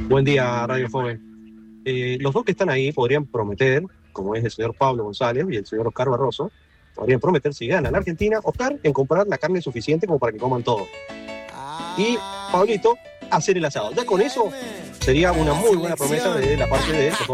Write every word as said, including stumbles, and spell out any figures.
Buen día, Radio Joven. Eh, los dos que están ahí podrían prometer, como es el señor Pablo González y el señor Oscar Barroso, podrían prometer, si ganan la Argentina, Oscar en comprar la carne suficiente como para que coman todo. Y Pablito, hacer el asado. Ya con eso sería una muy buena promesa de la parte de los dos.